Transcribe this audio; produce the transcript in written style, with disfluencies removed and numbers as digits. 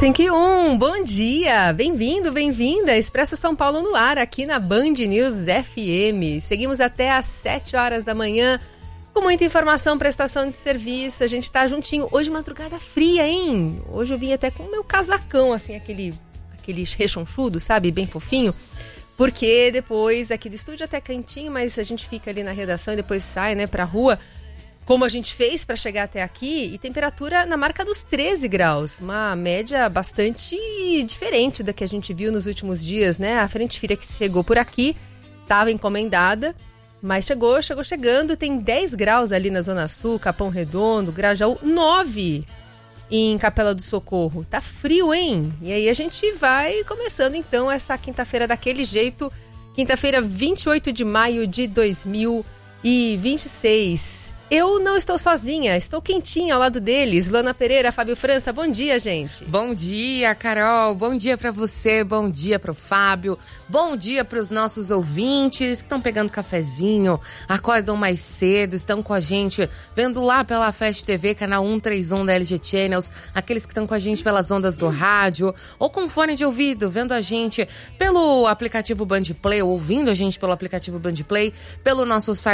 5:01, bom dia, bem-vindo, bem-vinda, Expresso São Paulo no ar, aqui na Band News FM. Seguimos até às 7 horas da manhã, com muita informação, prestação de serviço, a gente tá juntinho. Hoje madrugada fria, hein? Hoje eu vim até com o meu casacão, assim, aquele rechonchudo, sabe, bem fofinho. Porque depois, aqui do estúdio até quentinho, mas a gente fica ali na redação e depois sai, né, pra rua. Como a gente fez para chegar até aqui, e temperatura na marca dos 13 graus, uma média bastante diferente da que a gente viu nos últimos dias, né? A frente fria que chegou por aqui estava encomendada, mas chegando, tem 10 graus ali na Zona Sul, Capão Redondo, Grajaú, 9 em Capela do Socorro. Tá frio, hein? E aí a gente vai começando então essa quinta-feira daquele jeito, quinta-feira 28 de maio de 2026. Eu não estou sozinha, estou quentinha ao lado deles. Luana Pereira, Fábio França, bom dia, gente. Bom dia, Carol. Bom dia pra você, bom dia pro Fábio. Bom dia pros nossos ouvintes que estão pegando cafezinho, acordam mais cedo, estão com a gente vendo lá pela Fast TV, canal 131 da LG Channels, aqueles que estão com a gente pelas ondas do rádio, ou com fone de ouvido, vendo a gente pelo aplicativo Band Play, ou ouvindo a gente pelo aplicativo Band Play, pelo nosso site